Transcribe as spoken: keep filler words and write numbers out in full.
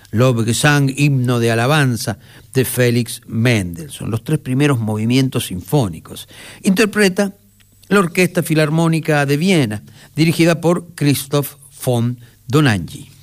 Lobgesang, himno de alabanza de Félix Mendelssohn, los tres primeros movimientos sinfónicos. Interpreta la Orquesta Filarmónica de Viena, dirigida por Christoph von Dohnanyi.